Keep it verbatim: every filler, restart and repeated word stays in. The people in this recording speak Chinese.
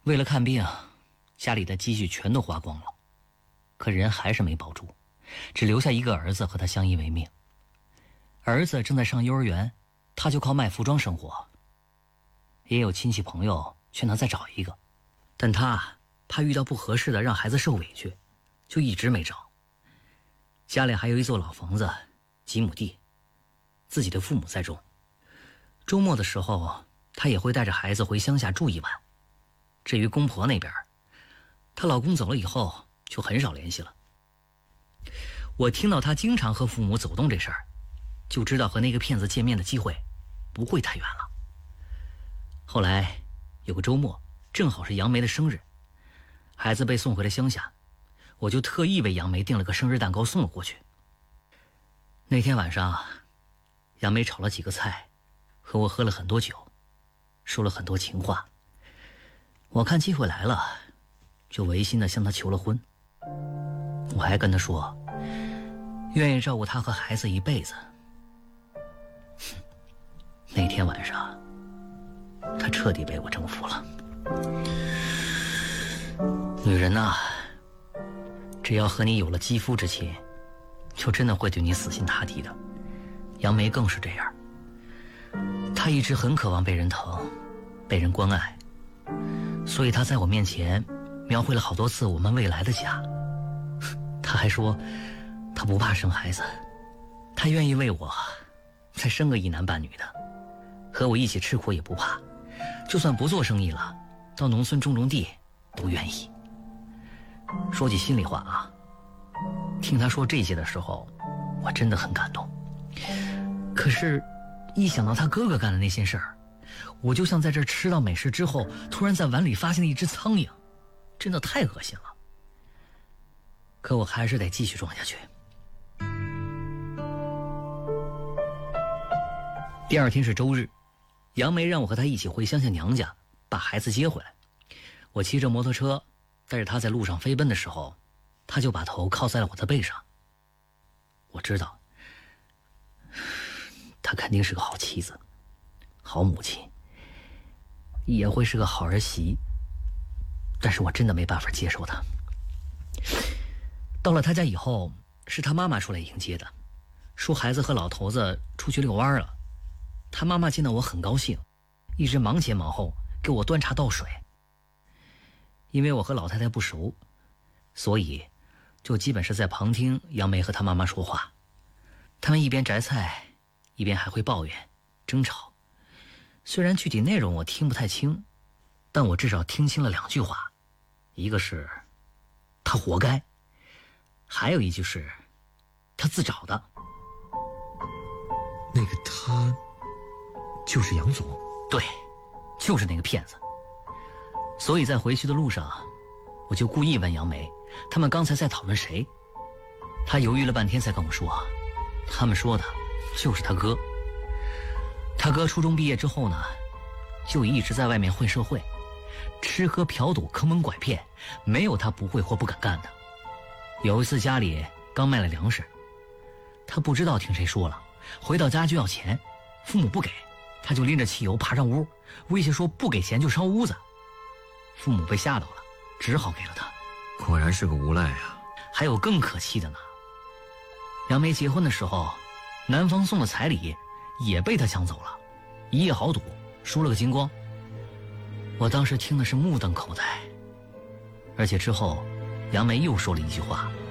为了看病，家里的积蓄全都花光了，可人还是没保住，只留下一个儿子和他相依为命。儿子正在上幼儿园，他就靠卖服装生活。也有亲戚朋友劝他再找一个，但他怕遇到不合适的让孩子受委屈，就一直没找。家里还有一座老房子，几亩地，自己的父母在种。周末的时候，他也会带着孩子回乡下住一晚。至于公婆那边，她老公走了以后就很少联系了。我听到她经常和父母走动这事儿，就知道和那个骗子见面的机会不会太远了。后来有个周末，正好是杨梅的生日，孩子被送回了乡下，我就特意为杨梅订了个生日蛋糕送了过去。那天晚上，杨梅炒了几个菜，和我喝了很多酒，说了很多情话。我看机会来了，就违心地向她求了婚。我还跟她说，愿意照顾她和孩子一辈子。那天晚上，她彻底被我征服了。女人呐，只要和你有了肌肤之亲，就真的会对你死心塌地的。杨梅更是这样，她一直很渴望被人疼，被人关爱，所以她在我面前描绘了好多次我们未来的家。她还说她不怕生孩子，她愿意为我再生个一男半女的，和我一起吃苦也不怕，就算不做生意了，到农村种种地都愿意。说起心里话啊，听她说这些的时候，我真的很感动。可是一想到她哥哥干的那些事儿，我就像在这吃到美食之后突然在碗里发现了一只苍蝇，真的太恶心了。可我还是得继续装下去。第二天是周日，杨梅让我和她一起回乡下娘家把孩子接回来。我骑着摩托车带着她在路上飞奔的时候，她就把头靠在了我的背上。我知道她肯定是个好妻子，好母亲，也会是个好儿媳，但是我真的没办法接受她。到了她家以后，是她妈妈出来迎接的，说孩子和老头子出去遛弯了。她妈妈见到我很高兴，一直忙前忙后给我端茶倒水。因为我和老太太不熟，所以就基本是在旁听杨梅和她妈妈说话。他们一边摘菜，一边还会抱怨争吵。虽然具体内容我听不太清，但我至少听清了两句话，一个是他活该，还有一句是他自找的。 那个他就是杨总？ 对，就是那个骗子。所以在回去的路上，我就故意问杨梅他们刚才在讨论谁。他犹豫了半天才跟我说，他们说的就是他哥。他哥初中毕业之后呢，就一直在外面混社会，吃喝嫖赌坑蒙拐骗，没有他不会或不敢干的。有一次家里刚卖了粮食，他不知道听谁说了，回到家就要钱，父母不给，他就拎着汽油爬上屋，威胁说不给钱就烧屋子。父母被吓到了，只好给了他。 果然是个无赖啊！ 还有更可气的呢，杨梅结婚的时候，男方送的彩礼也被他抢走了，一夜豪赌输了个精光。我当时听的是目瞪口呆，而且之后杨梅又说了一句话，